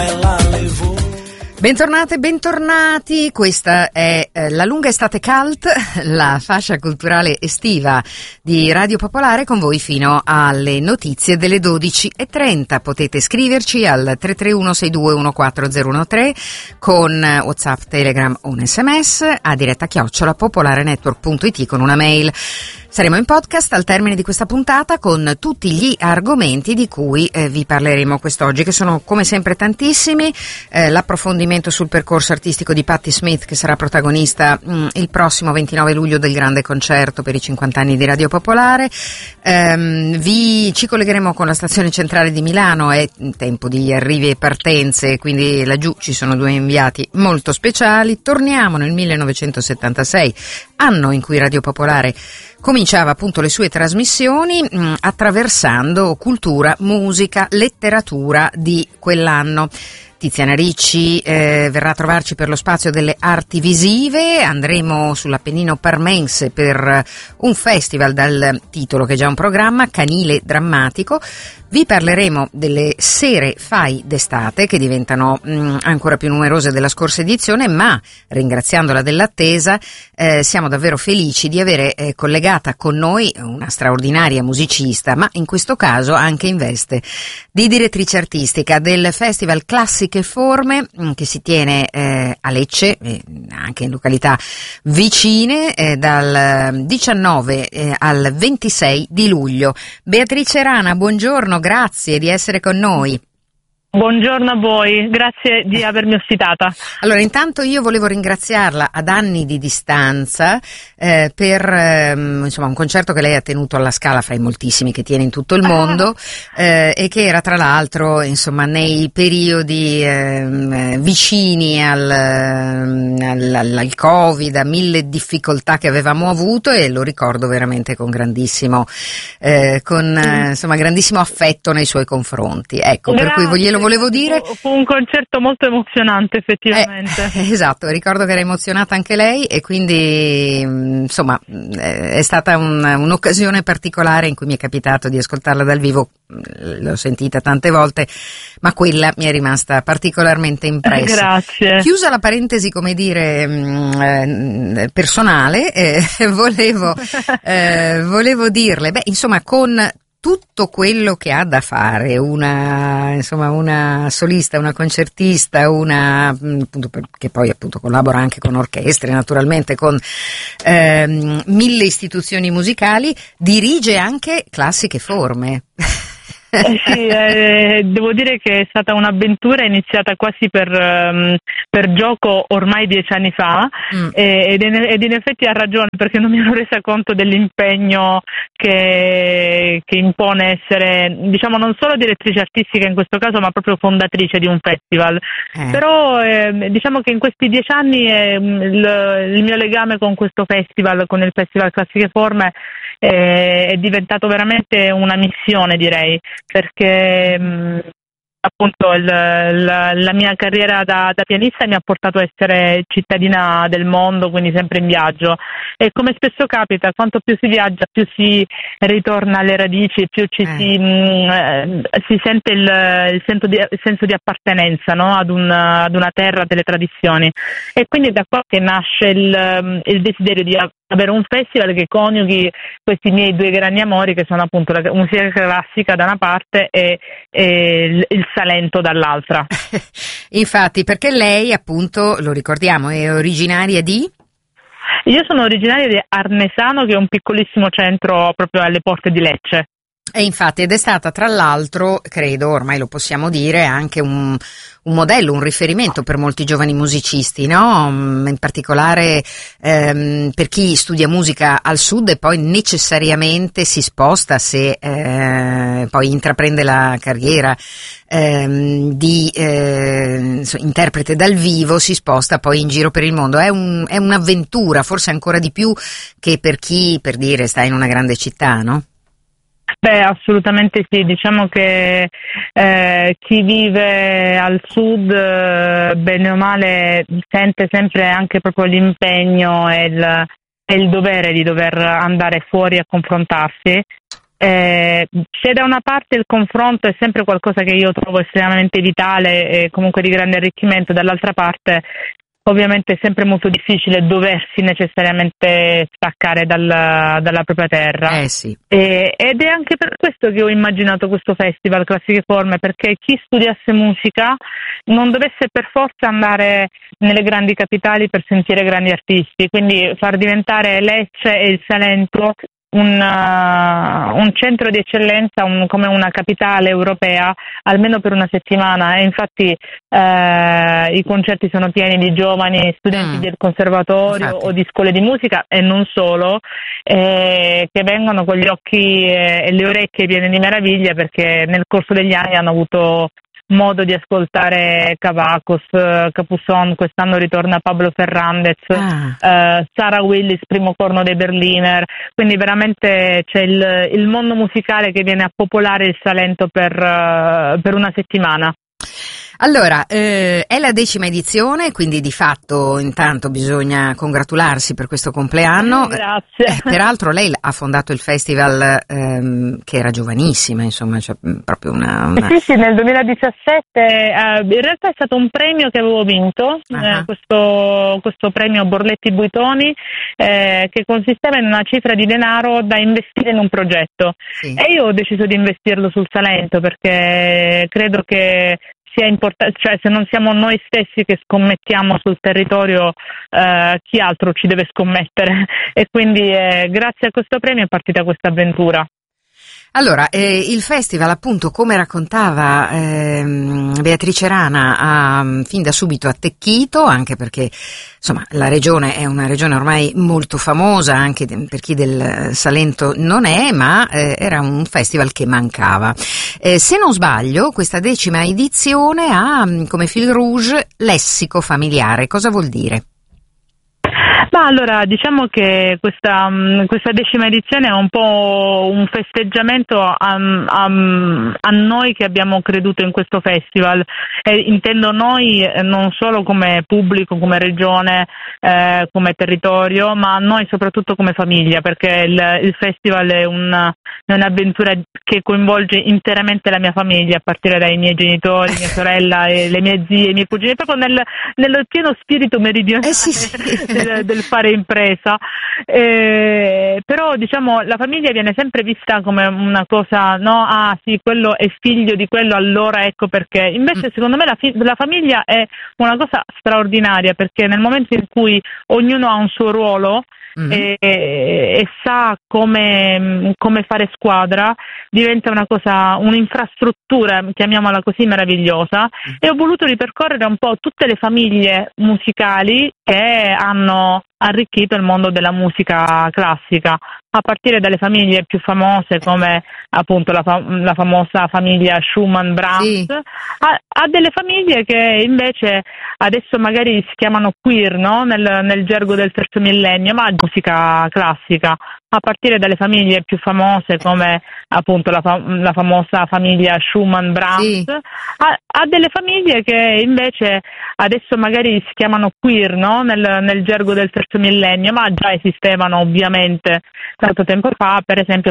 Bentornate, bentornati, questa è La lunga estate cult, la fascia culturale estiva di Radio Popolare, con voi fino alle notizie delle 12:30. Potete scriverci al 331-6214013 con WhatsApp, Telegram o un SMS a diretta@popolarenetwork.it con una mail. Saremo in podcast al termine di questa puntata con tutti gli argomenti di cui vi parleremo quest'oggi, che sono come sempre tantissimi. L'approfondimento sul percorso artistico di Patti Smith, che sarà protagonista il prossimo 29 luglio del grande concerto per i 50 anni di Radio Popolare. Ci collegheremo con la stazione centrale di Milano, è tempo di arrivi e partenze, quindi laggiù ci sono due inviati molto speciali. Torniamo nel 1976, anno in cui Radio Popolare cominciava appunto le sue trasmissioni, attraversando cultura, musica, letteratura di quell'anno. Tiziana Ricci verrà a trovarci per lo spazio delle arti visive. Andremo sull'Appennino parmense per un festival dal titolo che è già un programma, Canile Drammatico. Vi parleremo delle sere Fai d'estate, che diventano ancora più numerose della scorsa edizione, ma ringraziandola dell'attesa siamo davvero felici di avere collegata con noi una straordinaria musicista, ma in questo caso anche in veste di direttrice artistica del Festival Classiche Forme, che si tiene a Lecce, anche in località vicine, dal 19 al 26 di luglio. Beatrice Rana, buongiorno, grazie di essere con noi. Buongiorno a voi, grazie di avermi ospitata. Allora, intanto io volevo ringraziarla ad anni di distanza per insomma un concerto che lei ha tenuto alla Scala, fra i moltissimi che tiene in tutto il mondo, e che era tra l'altro insomma nei periodi vicini al Covid, a mille difficoltà che avevamo avuto, e lo ricordo veramente con grandissimo grandissimo affetto nei suoi confronti. Ecco, grazie. Per cui glielo volevo dire. Fu un concerto molto emozionante, effettivamente. Esatto, ricordo che era emozionata anche lei, e quindi insomma è stata un'occasione particolare in cui mi è capitato di ascoltarla dal vivo. L'ho sentita tante volte, ma quella mi è rimasta particolarmente impressa. Grazie. Chiusa la parentesi, come dire, personale, volevo dirle, insomma, con tutto quello che ha da fare una solista, una concertista, che poi appunto collabora anche con orchestre, naturalmente con mille istituzioni musicali, dirige anche Classiche Forme. Sì, devo dire che è stata un'avventura iniziata quasi per gioco ormai 10 anni fa, ed in effetti ha ragione, perché non mi ero resa conto dell'impegno che impone essere, diciamo, non solo direttrice artistica in questo caso, ma proprio fondatrice di un festival. Però diciamo che in questi 10 anni il mio legame con questo festival, con il Festival Classiche Forme, è diventato veramente una missione, direi, perché appunto la mia carriera da pianista mi ha portato a essere cittadina del mondo, quindi sempre in viaggio, e come spesso capita, quanto più si viaggia più si ritorna alle radici, più si sente il senso di appartenenza, no? ad una terra delle tradizioni, e quindi da qua che nasce il desiderio di avere un festival che coniughi questi miei due grandi amori, che sono appunto la musica classica da una parte e il Salento dall'altra. Infatti, perché lei, appunto, lo ricordiamo, è originaria di? Io sono originaria di Arnesano, che è un piccolissimo centro proprio alle porte di Lecce. E infatti, ed è stata tra l'altro, credo, ormai lo possiamo dire, anche un modello, un riferimento per molti giovani musicisti, no? In particolare per chi studia musica al sud e poi necessariamente si sposta, se poi intraprende la carriera di interprete dal vivo, si sposta poi in giro per il mondo. È un'avventura, forse ancora di più che per chi, per dire, sta in una grande città, no? Beh, assolutamente sì, diciamo che chi vive al sud, bene o male, sente sempre anche proprio l'impegno e il dovere di dover andare fuori a confrontarsi, Se da una parte il confronto è sempre qualcosa che io trovo estremamente vitale e comunque di grande arricchimento, dall'altra parte ovviamente è sempre molto difficile doversi necessariamente staccare dalla propria terra. Sì. Ed è anche per questo che ho immaginato questo festival Classiche Forme, perché chi studiasse musica non dovesse per forza andare nelle grandi capitali per sentire grandi artisti, quindi far diventare Lecce e il Salento un centro di eccellenza, come una capitale europea, almeno per una settimana. E infatti i concerti sono pieni di giovani studenti del conservatorio o di scuole di musica, e non solo, che vengono con gli occhi e le orecchie piene di meraviglia, perché nel corso degli anni hanno avuto modo di ascoltare Cavacos, Capusson, quest'anno ritorna Pablo Ferrandez, Sarah Willis, primo corno dei Berliner, quindi veramente c'è il mondo musicale che viene a popolare il Salento per una settimana. Allora, è la 10ª edizione, quindi di fatto intanto bisogna congratularsi per questo compleanno. Grazie. Peraltro lei ha fondato il festival che era giovanissima, insomma, cioè proprio una... Sì, nel 2017 in realtà è stato un premio che avevo vinto, questo premio Borletti Buitoni, che consisteva in una cifra di denaro da investire in un progetto. Sì. E io ho deciso di investirlo sul Salento, perché credo che sia importante, cioè se non siamo noi stessi che scommettiamo sul territorio, chi altro ci deve scommettere? E quindi grazie a questo premio è partita questa avventura. Allora, il festival, appunto, come raccontava Beatrice Rana, ha fin da subito attecchito, anche perché insomma la regione è una regione ormai molto famosa, anche per chi del Salento non è, ma era un festival che mancava. Se non sbaglio, questa 10ª edizione ha come fil rouge lessico familiare. Cosa vuol dire? Ma allora, diciamo che questa 10ª edizione è un po' un festeggiamento a noi che abbiamo creduto in questo festival, e intendo noi non solo come pubblico, come regione, come territorio, ma noi soprattutto come famiglia, perché il festival è un'avventura che coinvolge interamente la mia famiglia, a partire dai miei genitori, mia sorella, e le mie zie, i miei cugini, proprio nel pieno spirito meridionale del fare impresa. Però diciamo la famiglia viene sempre vista come una cosa, no? Ah sì, quello è figlio di quello, allora ecco perché. Invece secondo me la famiglia è una cosa straordinaria, perché nel momento in cui ognuno ha un suo ruolo e sa come fare squadra, diventa una cosa, un'infrastruttura, chiamiamola così, meravigliosa. E ho voluto ripercorrere un po' tutte le famiglie musicali che hanno arricchito il mondo della musica classica, a partire dalle famiglie più famose come appunto la famosa famiglia Schumann-Brahms, sì, a delle famiglie che invece adesso magari si chiamano queer, no? Nel gergo del terzo millennio, ma musica classica, a partire dalle famiglie più famose come appunto la famosa famiglia Schumann-Brahms, sì, a delle famiglie che invece adesso magari si chiamano queer, no? Nel gergo del terzo millennio, ma già esistevano ovviamente tanto tempo fa, per esempio